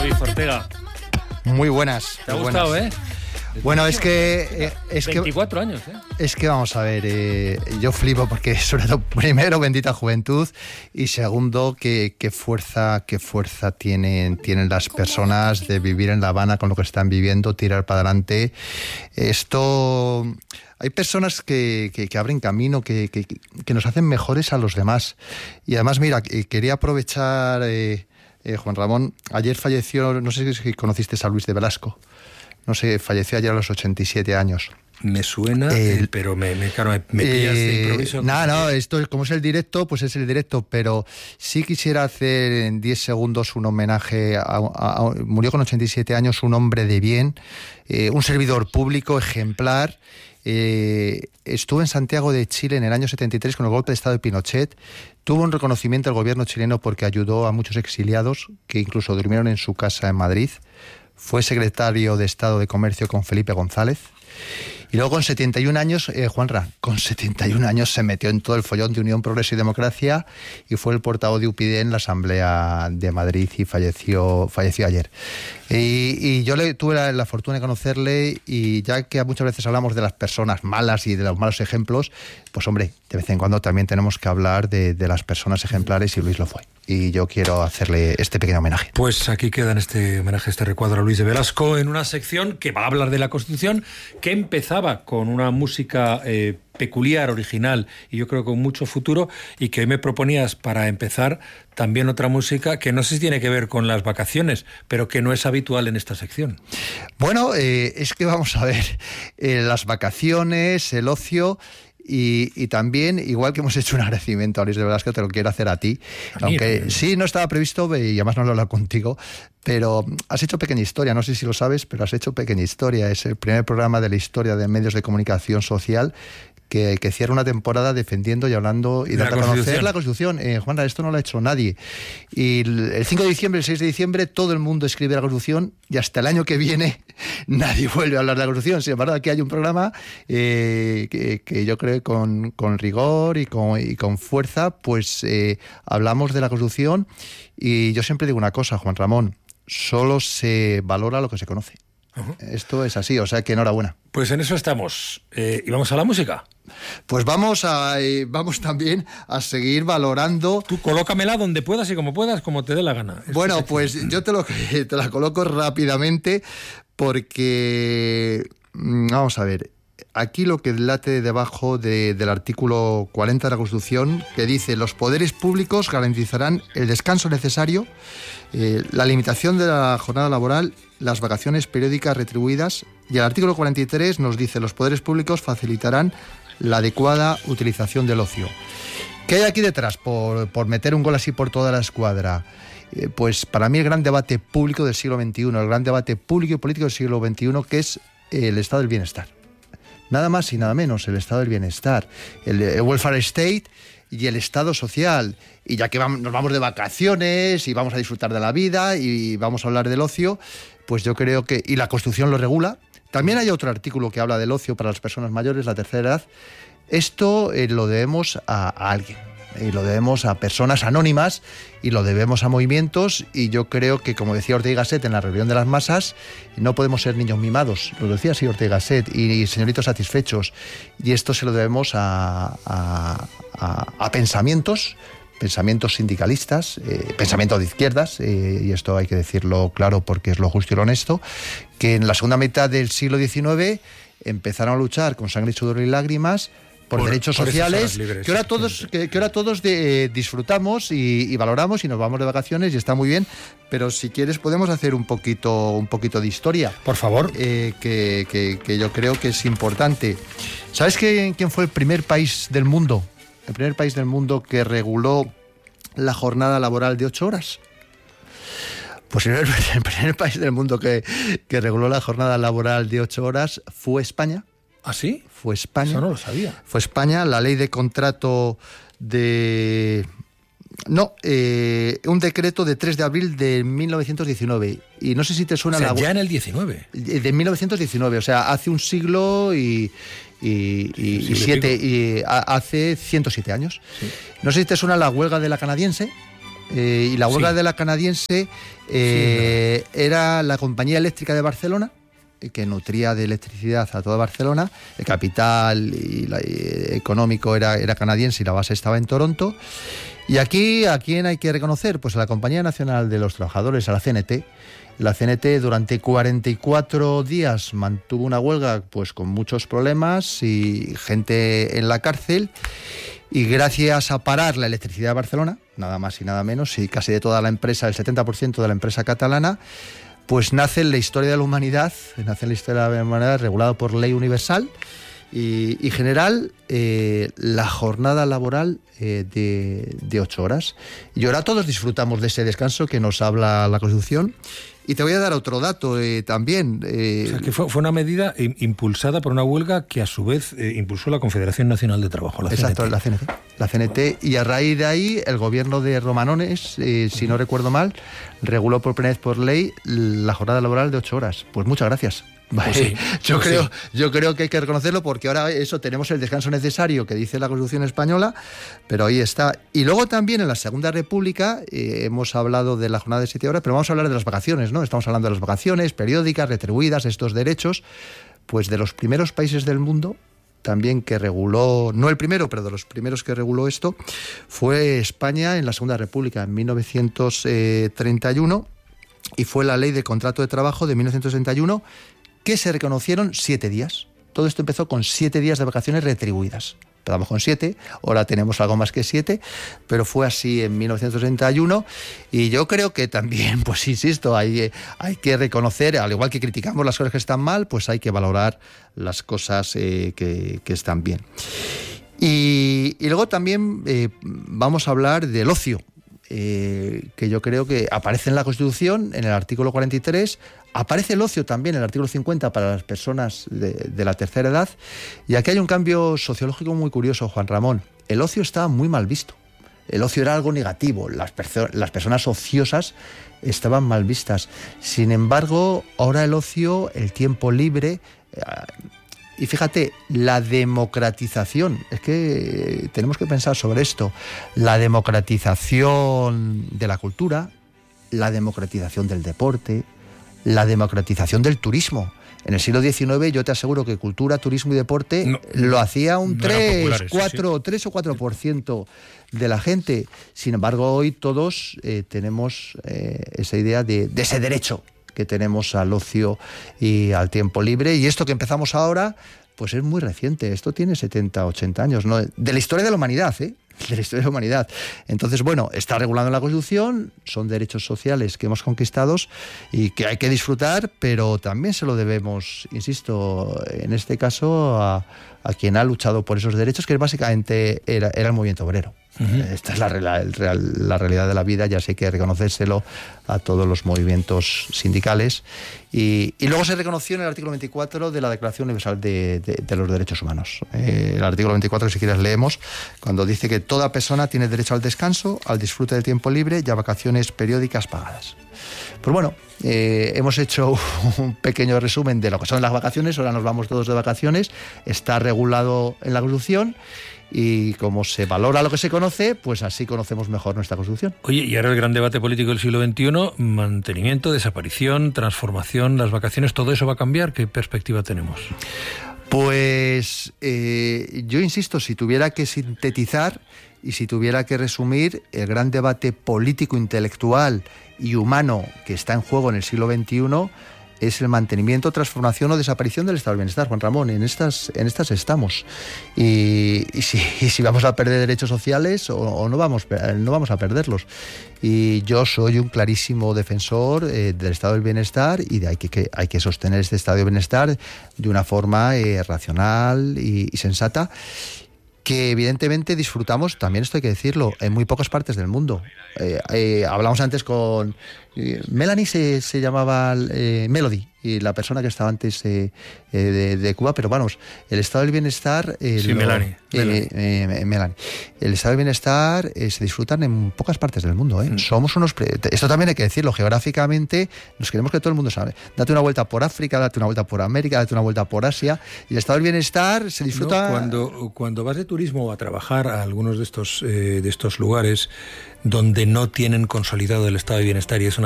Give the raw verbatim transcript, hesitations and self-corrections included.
David Ortega. Muy buenas. ¿Te ha muy gustado, buenas. eh? Bueno, es que... Eh, es veinticuatro que, años, ¿eh? Es que vamos a ver, eh, yo flipo porque sobre todo, primero, bendita juventud, y segundo, qué que fuerza, qué fuerza tienen, tienen las personas de vivir en La Habana con lo que están viviendo, tirar para adelante. Esto... Hay personas que, que, que abren camino, que, que, que nos hacen mejores a los demás. Y además, mira, quería aprovechar, eh, eh, Juan Ramón, ayer falleció, no sé si conociste a Luis de Velasco, no sé, falleció ayer a los ochenta y siete años. Me suena, el, pero me, me, claro, me, me pillas de improviso. Nada, no, esto como es el directo, pues es el directo, pero sí quisiera hacer en diez segundos un homenaje a, a, a murió con ochenta y siete años, un hombre de bien, eh, un servidor público ejemplar. Eh, estuvo en Santiago de Chile en el año setenta y tres con el golpe de estado de Pinochet. Tuvo un reconocimiento del gobierno chileno porque ayudó a muchos exiliados que incluso durmieron en su casa en Madrid. Fue secretario de Estado de Comercio con Felipe González. Y luego con setenta y un años, eh, Juanra, con setenta y un años se metió en todo el follón de Unión, Progreso y Democracia y fue el portavoz de U P y D en la Asamblea de Madrid y falleció, falleció ayer. Y, y yo le, tuve la, la fortuna de conocerle y ya que muchas veces hablamos de las personas malas y de los malos ejemplos, pues hombre, de vez en cuando también tenemos que hablar de, de las personas ejemplares y Luis lo fue. Y yo quiero hacerle este pequeño homenaje. Pues aquí queda en este homenaje, este recuadro a Luis de Velasco, en una sección que va a hablar de la Constitución, que empezaba con una música eh, peculiar, original, y yo creo con mucho futuro, y que hoy me proponías para empezar también otra música que no sé si tiene que ver con las vacaciones, pero que no es habitual en esta sección. Bueno, eh, es que vamos a ver, eh, las vacaciones, el ocio... Y, y también, igual que hemos hecho un agradecimiento a Luis de Velasco, te lo quiero hacer a ti. A aunque mí, sí, no estaba previsto y además no lo he hablado contigo, pero has hecho pequeña historia, no sé si lo sabes, pero has hecho pequeña historia. Es el primer programa de la historia de medios de comunicación social que, que cierra una temporada defendiendo y hablando y dando a conocer la Constitución. Eh, Juanra, esto no lo ha hecho nadie. Y el cinco de diciembre, el seis de diciembre, todo el mundo escribe la Constitución y hasta el año que viene nadie vuelve a hablar de la Constitución. Sin embargo, aquí hay un programa eh, que, que yo creo que con, con rigor y con, y con fuerza, pues eh, hablamos de la Constitución y yo siempre digo una cosa, Juan Ramón, solo se valora lo que se conoce. Uh-huh. Esto es así, o sea que enhorabuena. Pues en eso estamos. Eh, ¿Y vamos a la música? Pues vamos a eh, vamos también a seguir valorando. Tú colócamela donde puedas y como puedas, como te dé la gana. Esto bueno, es pues yo te, lo, te la coloco rápidamente porque, vamos a ver, aquí lo que late debajo de, del artículo cuarenta de la Constitución, que dice: los poderes públicos garantizarán el descanso necesario, eh, la limitación de la jornada laboral, las vacaciones periódicas retribuidas, y el artículo cuarenta y tres nos dice: los poderes públicos facilitarán la adecuada utilización del ocio. ¿Qué hay aquí detrás por, por meter un gol así por toda la escuadra? Eh, pues para mí el gran debate público del siglo veintiuno, el gran debate público y político del siglo veintiuno, que es el estado del bienestar. Nada más y nada menos, el estado del bienestar, el, el welfare state y el estado social. Y ya que vamos, nos vamos de vacaciones y vamos a disfrutar de la vida y vamos a hablar del ocio, pues yo creo que... Y la Constitución lo regula. También hay otro artículo que habla del ocio para las personas mayores, la tercera edad. Esto eh, lo debemos a, a alguien. Y lo debemos a personas anónimas y lo debemos a movimientos, y yo creo que, como decía Ortega y Gasset en la reunión de las masas, no podemos ser niños mimados, lo decía así Ortega y Gasset, y señoritos satisfechos, y esto se lo debemos a, a, a, a pensamientos pensamientos sindicalistas, eh, pensamiento de izquierdas, eh, y esto hay que decirlo claro porque es lo justo y lo honesto, que en la segunda mitad del siglo diecinueve empezaron a luchar con sangre, sudor y lágrimas por, por derechos por sociales libres, que ahora todos que, que ahora todos de, eh, disfrutamos y, y valoramos y nos vamos de vacaciones y está muy bien, pero si quieres podemos hacer un poquito un poquito de historia, por favor, eh, que, que, que yo creo que es importante. ¿Sabes que, quién fue el primer país del mundo el primer país del mundo que reguló la jornada laboral de ocho horas? Pues el primer país del mundo que, que reguló la jornada laboral de ocho horas fue España. ¿Ah, sí? Fue España. Eso no lo sabía. Fue España, la ley de contrato de... No, eh, un decreto de tres de abril de mil novecientos diecinueve. Y no sé si te suena... O sea, la... ya en el diecinueve. De mil novecientos diecinueve, o sea, hace un siglo y... Y, y, y, siete, y a, hace ciento siete años. Sí. No sé si te suena la huelga de la canadiense. Eh, y la huelga sí. de la canadiense eh, sí, era la compañía eléctrica de Barcelona, que nutría de electricidad a toda Barcelona. El capital y la, y económico era, era canadiense y la base estaba en Toronto. Y aquí, ¿a quién hay que reconocer? Pues a la Compañía Nacional de los Trabajadores, a la C N T. La C N T durante cuarenta y cuatro días mantuvo una huelga pues con muchos problemas y gente en la cárcel. Y gracias a parar la electricidad de Barcelona, nada más y nada menos, y casi de toda la empresa, el setenta por ciento de la empresa catalana, pues nace en la historia de la humanidad, nace en la historia de la humanidad regulado por ley universal y, y general eh, la jornada laboral eh, de, de ocho horas. Y ahora todos disfrutamos de ese descanso que nos habla la Constitución. Y te voy a dar otro dato eh, también. Eh, o sea, que fue, fue una medida impulsada por una huelga que a su vez eh, impulsó la Confederación Nacional de Trabajo, la exacto, C N T. la C N T. La C N T, y a raíz de ahí el gobierno de Romanones, eh, si no recuerdo mal, reguló por primera vez por ley la jornada laboral de ocho horas. Pues muchas gracias. Vale. Pues sí, yo, pues creo, sí. yo creo que hay que reconocerlo porque ahora eso tenemos el descanso necesario que dice la Constitución española, pero ahí está. Y luego también en la Segunda República eh, hemos hablado de la jornada de siete horas, pero vamos a hablar de las vacaciones, ¿no? Estamos hablando de las vacaciones periódicas, retribuidas, estos derechos, pues de los primeros países del mundo también que reguló, no el primero, pero de los primeros que reguló esto, fue España en la Segunda República en mil novecientos treinta y uno y fue la Ley de Contrato de Trabajo de mil novecientos treinta y uno que se reconocieron siete días. Todo esto empezó con siete días de vacaciones retribuidas. Empezamos con siete, ahora tenemos algo más que siete, pero fue así en mil novecientos treinta y uno y yo creo que también, pues insisto, hay, hay que reconocer, al igual que criticamos las cosas que están mal, pues hay que valorar las cosas eh, que, que están bien. Y, y luego también eh, vamos a hablar del ocio. Eh, que yo creo que aparece en la Constitución, en el artículo cuarenta y tres, aparece el ocio también en el artículo cincuenta para las personas de, de la tercera edad, y aquí hay un cambio sociológico muy curioso, Juan Ramón. El ocio está muy mal visto, el ocio era algo negativo, las, perso- las personas ociosas estaban mal vistas. Sin embargo, ahora el ocio, el tiempo libre... Eh, Y fíjate, la democratización, es que tenemos que pensar sobre esto, la democratización de la cultura, la democratización del deporte, la democratización del turismo. En el siglo diecinueve yo te aseguro que cultura, turismo y deporte no, lo hacía un no tres, cuatro, sí. tres o cuatro por ciento de la gente. Sin embargo, hoy todos eh, tenemos eh, esa idea de, de ese derecho que tenemos al ocio y al tiempo libre. Y esto que empezamos ahora, pues es muy reciente. Esto tiene setenta, ochenta años, ¿no? De la historia de la humanidad, ¿eh? De la historia de la humanidad. Entonces, bueno, está regulado en la Constitución, son derechos sociales que hemos conquistado y que hay que disfrutar, pero también se lo debemos, insisto, en este caso, a, a quien ha luchado por esos derechos, que básicamente era, era el movimiento obrero. Uh-huh. Esta es la, la, la realidad de la vida, ya sé que hay que reconocérselo a todos los movimientos sindicales. Y, y luego se reconoció en el artículo veinticuatro de la Declaración Universal de, de, de los Derechos Humanos. Eh, el artículo veinticuatro, si quieres leemos, cuando dice que toda persona tiene derecho al descanso, al disfrute del tiempo libre y a vacaciones periódicas pagadas. Pues bueno, eh, hemos hecho un pequeño resumen de lo que son las vacaciones, ahora nos vamos todos de vacaciones, está regulado en la Constitución. Y como se valora lo que se conoce, pues así conocemos mejor nuestra Constitución. Oye, y ahora el gran debate político del siglo veintiuno, mantenimiento, desaparición, transformación, las vacaciones, ¿todo eso va a cambiar? ¿Qué perspectiva tenemos? Pues eh, yo insisto, si tuviera que sintetizar y si tuviera que resumir el gran debate político, intelectual y humano que está en juego en el siglo veintiuno, es el mantenimiento, transformación o desaparición del estado del bienestar, Juan Ramón. En estas, en estas estamos. Y, y, si, y si vamos a perder derechos sociales o, o no, vamos, no vamos a perderlos. Y yo soy un clarísimo defensor eh, del estado del bienestar y de hay que, que hay que sostener este estado de bienestar de una forma eh, racional y, y sensata, que evidentemente disfrutamos, también esto hay que decirlo, en muy pocas partes del mundo. Eh, eh, hablamos antes con... Eh, Melanie se, se llamaba eh, Melody, y la persona que estaba antes eh, eh, de, de Cuba, pero vamos, el estado del bienestar... Eh, sí, lo, Melanie. Eh, eh, Melanie. El estado del bienestar eh, se disfrutan en pocas partes del mundo. ¿eh? Mm. Somos unos... Pre- Esto también hay que decirlo, geográficamente nos queremos que todo el mundo sabe. Date una vuelta por África, date una vuelta por América, date una vuelta por Asia, y el estado del bienestar se disfruta... No, cuando, cuando vas de turismo a trabajar a algunos de estos, eh, de estos lugares donde no tienen consolidado el estado de bienestar y es una